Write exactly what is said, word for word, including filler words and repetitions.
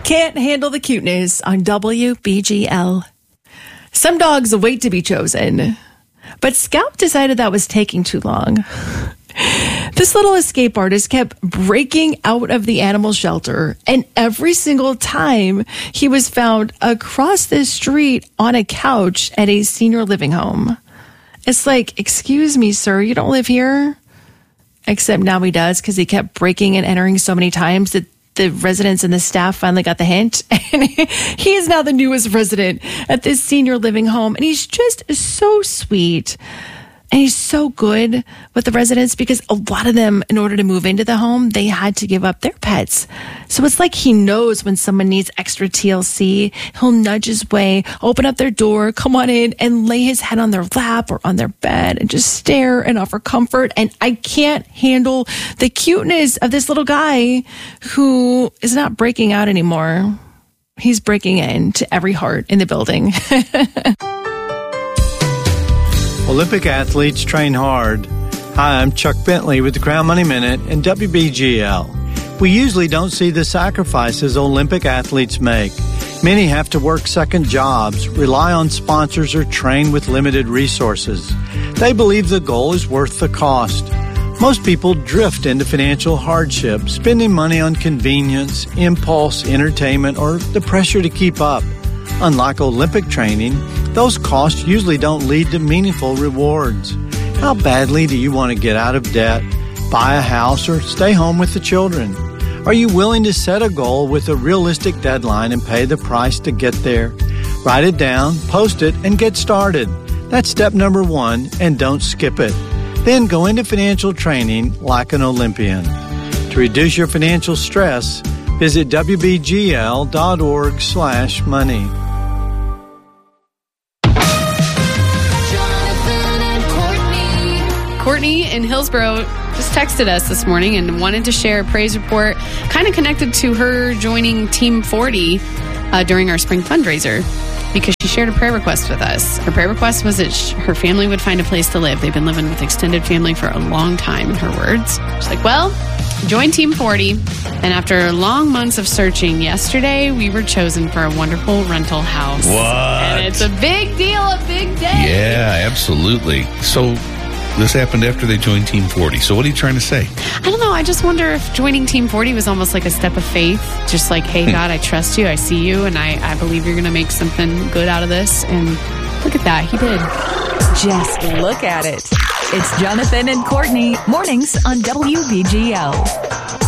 Can't handle the cuteness on W B G L. Some dogs wait to be chosen, but Scout decided that was taking too long. This little escape artist kept breaking out of the animal shelter, and every single time he was found across the street on a couch at a senior living home. It's like, excuse me, sir, you don't live here? Except now he does, because he kept breaking and entering so many times that the residents and the staff finally got the hint. And he is now the newest resident at this senior living home. And he's just so sweet. And he's so good with the residents because a lot of them, in order to move into the home, they had to give up their pets. So it's like he knows when someone needs extra T L C. He'll nudge his way, open up their door, come on in, and lay his head on their lap or on their bed and just stare and offer comfort. And I can't handle the cuteness of this little guy who is not breaking out anymore. He's breaking into every heart in the building. Olympic athletes train hard. Hi, I'm Chuck Bentley with the Crown Money Minute and W B G L. We usually don't see the sacrifices Olympic athletes make. Many have to work second jobs, rely on sponsors, or train with limited resources. They believe the goal is worth the cost. Most people drift into financial hardship, spending money on convenience, impulse, entertainment, or the pressure to keep up. Unlike Olympic training, those costs usually don't lead to meaningful rewards. How badly do you want to get out of debt, buy a house, or stay home with the children? Are you willing to set a goal with a realistic deadline and pay the price to get there? Write it down, post it, and get started. That's step number one, and don't skip it. Then go into financial training like an Olympian. To reduce your financial stress, visit W B G L dot org slash money. Courtney in Hillsborough just texted us this morning and wanted to share a praise report kind of connected to her joining Team forty uh, during our spring fundraiser because she shared a prayer request with us. Her prayer request was that sh- her family would find a place to live. They've been living with extended family for a long time, in her words. She's like, well, join Team forty, and after long months of searching, yesterday we were chosen for a wonderful rental house. What? And it's a big deal, a big day. Yeah, absolutely. So this happened after they joined Team forty. So what are you trying to say? I don't know. I just wonder if joining Team forty was almost like a step of faith. Just like, hey, God, I trust you. I see you. And I, I believe you're going to make something good out of this. And look at that. He did. Just look at it. It's Jonathan and Courtney, mornings on W B G L.